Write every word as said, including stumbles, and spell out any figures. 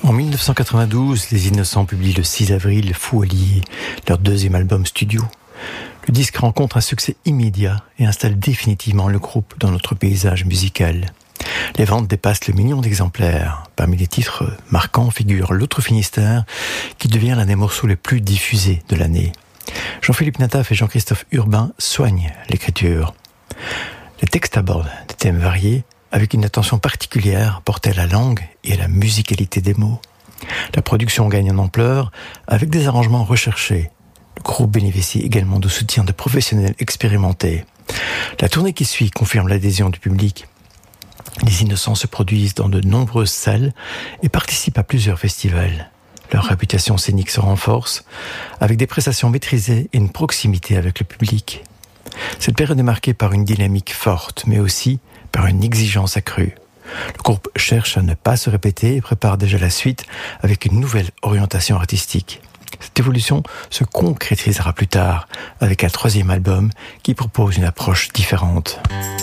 En dix-neuf cent quatre-vingt-douze, les Innocents publient le six avril Fou allié, leur deuxième album studio. Le disque rencontre un succès immédiat et installe définitivement le groupe dans notre paysage musical. Les ventes dépassent le million d'exemplaires. Parmi les titres marquants figure L'autre Finistère, qui devient l'un des morceaux les plus diffusés de l'année. Jean-Philippe Nataf et Jean-Christophe Urbain soignent l'écriture. Les textes abordent des thèmes variés, avec une attention particulière portée à la langue et à la musicalité des mots. La production gagne en ampleur avec des arrangements recherchés. Le groupe bénéficie également du soutien de professionnels expérimentés. La tournée qui suit confirme l'adhésion du public. Les Innocents se produisent dans de nombreuses salles et participent à plusieurs festivals. Leur réputation scénique se renforce avec des prestations maîtrisées et une proximité avec le public. Cette période est marquée par une dynamique forte, mais aussi par une exigence accrue. Le groupe cherche à ne pas se répéter et prépare déjà la suite avec une nouvelle orientation artistique. Cette évolution se concrétisera plus tard avec un troisième album qui propose une approche différente.